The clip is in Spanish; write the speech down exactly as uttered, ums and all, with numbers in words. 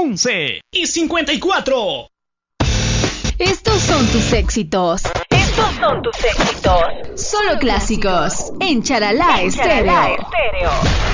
once y cincuenta y cuatro. Estos son tus éxitos. Estos son tus éxitos. Solo clásicos en Charalá Estéreo. Estéreo.